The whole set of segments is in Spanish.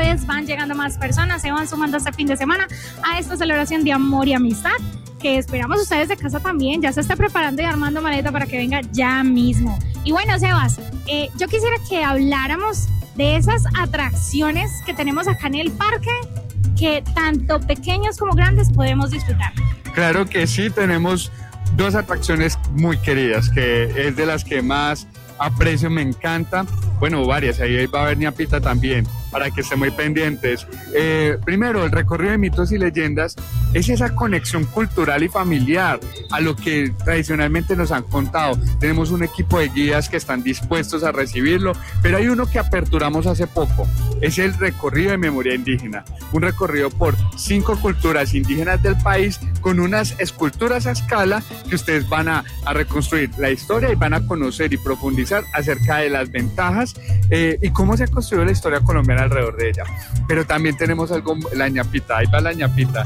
vez van llegando más personas, se van sumando este fin de semana a esta celebración de amor y amistad, que esperamos ustedes de casa también, ya se está preparando y armando maleta para que venga ya mismo. Y bueno, Sebas, yo quisiera que habláramos de esas atracciones que tenemos acá en el parque, que tanto pequeños como grandes podemos disfrutar. Claro que sí, tenemos 2 atracciones muy queridas, que es de las que más aprecio, me encanta. Bueno, varias, ahí va a haber ñapita también, para que estén muy pendientes. Primero, el recorrido de mitos y leyendas es esa conexión cultural y familiar a lo que tradicionalmente nos han contado. Tenemos un equipo de guías que están dispuestos a recibirlo, pero hay uno que aperturamos hace poco, es el recorrido de memoria indígena, un recorrido por 5 culturas indígenas del país con unas esculturas a escala que ustedes van a reconstruir la historia y van a conocer y profundizar acerca de las ventajas y cómo se ha construido la historia colombiana alrededor de ella. Pero también tenemos algo, la ñapita, ahí va la ñapita.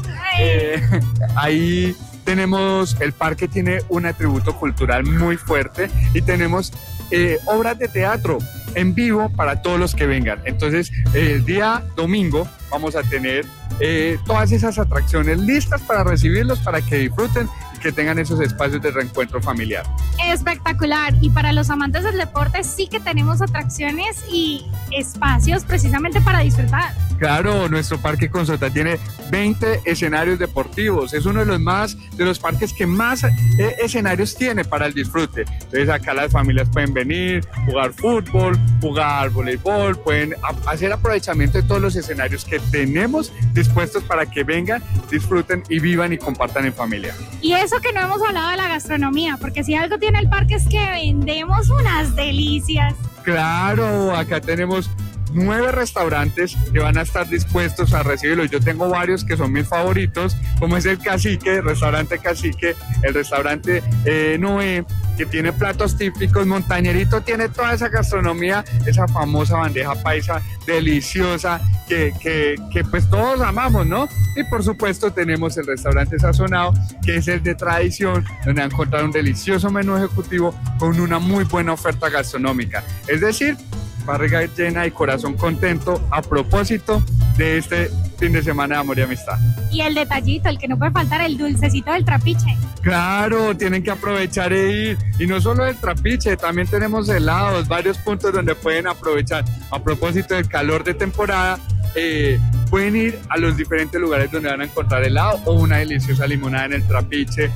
Ahí tenemos, el parque tiene un atributo cultural muy fuerte y tenemos obras de teatro en vivo para todos los que vengan. Entonces, el día domingo vamos a tener todas esas atracciones listas para recibirlos, para que disfruten y que tengan esos espacios de reencuentro familiar. Espectacular. Y para los amantes del deporte sí que tenemos atracciones y espacios precisamente para disfrutar. Claro, nuestro Parque Consota tiene 20 escenarios deportivos. Es uno de los parques que más escenarios tiene para el disfrute. Entonces acá las familias pueden venir, jugar fútbol, jugar voleibol, pueden hacer aprovechamiento de todos los escenarios que tenemos dispuestos para que vengan, disfruten y vivan y compartan en familia. Y eso que no hemos hablado de la gastronomía, porque si algo tiene el parque es que vendemos unas delicias. Claro, acá tenemos 9 restaurantes que van a estar dispuestos a recibirlo. Yo tengo varios que son mis favoritos, como es el Cacique, el restaurante Cacique, el restaurante Noé, que tiene platos típicos. Montañerito tiene toda esa gastronomía, esa famosa bandeja paisa deliciosa que pues todos amamos, ¿no? Y por supuesto tenemos el restaurante Sazonado, que es el de tradición, donde han encontrado un delicioso menú ejecutivo con una muy buena oferta gastronómica. Es decir, barriga llena y corazón contento a propósito de este fin de semana de amor y amistad. Y el detallito, el que no puede faltar, el dulcecito del trapiche. Claro, tienen que aprovechar e ir. Y no solo el trapiche, también tenemos helados, varios puntos donde pueden aprovechar. A propósito del calor de temporada, pueden ir a los diferentes lugares donde van a encontrar helado o una deliciosa limonada en el trapiche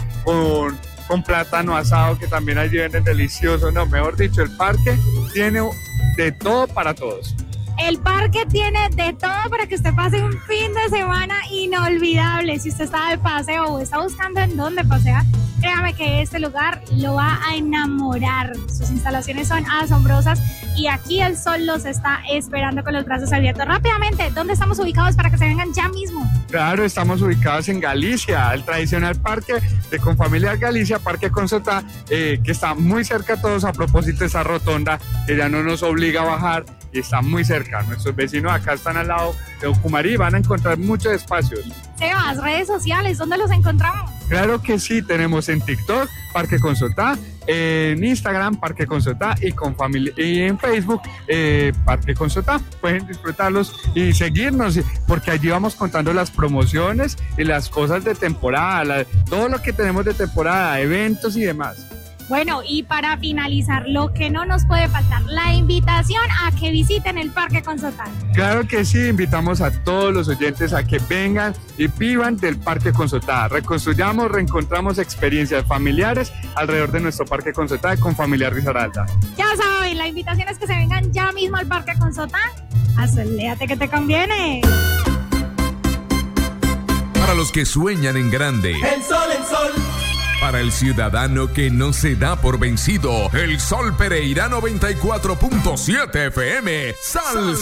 con plátano asado, que también allí venden delicioso. No, mejor dicho, el parque tiene de todo para todos. El parque tiene de todo para que usted pase un fin de semana inolvidable. Si usted está de paseo o está buscando en dónde pasear, créame que este lugar lo va a enamorar. Sus instalaciones son asombrosas y aquí el sol los está esperando con los brazos abiertos. Rápidamente, ¿dónde estamos ubicados para que se vengan ya mismo? Claro, estamos ubicados en Galicia, el tradicional parque de Confamiliar Galicia, Parque Consota, que está muy cerca a todos, a propósito de esa rotonda que ya no nos obliga a bajar y está muy cerca. Nuestros vecinos acá están al lado de Ocumarí, van a encontrar muchos espacios. Sebas, redes sociales, ¿dónde los encontramos? Claro que sí, tenemos en TikTok Parque Consota, en Instagram Parque Consota y en Facebook Parque Consota. Pueden disfrutarlos y seguirnos porque allí vamos contando las promociones y las cosas de temporada, todo lo que tenemos de temporada, eventos y demás. Bueno, y para finalizar, lo que no nos puede faltar, la invitación a que visiten el Parque Consota. Claro que sí, invitamos a todos los oyentes a que vengan y vivan del Parque Consota. Reconstruyamos, reencontramos experiencias familiares alrededor de nuestro Parque Consota con Familiar Risaralda. Ya saben, la invitación es que se vengan ya mismo al Parque Consota. Asoléate que te conviene. Para los que sueñan en grande. El sol, el sol. Para el ciudadano que no se da por vencido, el Sol Pereira 94.7 FM. Sal